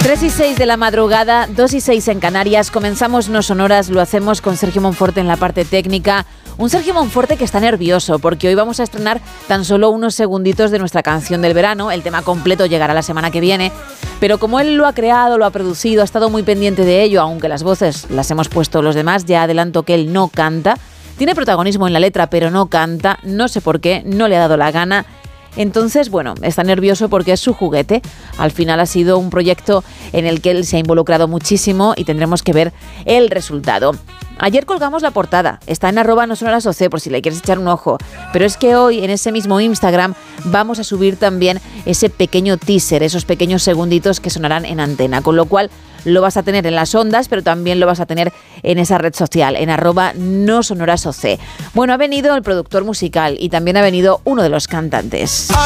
3:06 de la madrugada, 2:06 en Canarias. Comenzamos No Sonoras, lo hacemos con Sergio Monforte en la parte técnica. Un Sergio Monforte que está nervioso porque hoy vamos a estrenar tan solo unos segunditos de nuestra canción del verano. El tema completo llegará la semana que viene. Pero como él lo ha creado, lo ha producido, ha estado muy pendiente de ello, aunque las voces las hemos puesto los demás, ya adelanto que él no canta. Tiene protagonismo en la letra, pero no canta. No sé por qué, no le ha dado la gana. Entonces, bueno, está nervioso porque es su juguete. Al final ha sido un proyecto en el que él se ha involucrado muchísimo y tendremos que ver el resultado. Ayer colgamos la portada, está en @nosonorasoc por si le quieres echar un ojo. Pero es que hoy en ese mismo Instagram vamos a subir también ese pequeño teaser, esos pequeños segunditos que sonarán en antena. Con lo cual lo vas a tener en las ondas, pero también lo vas a tener en esa red social, en @nosonorasoc. Bueno, ha venido el productor musical y también ha venido uno de los cantantes.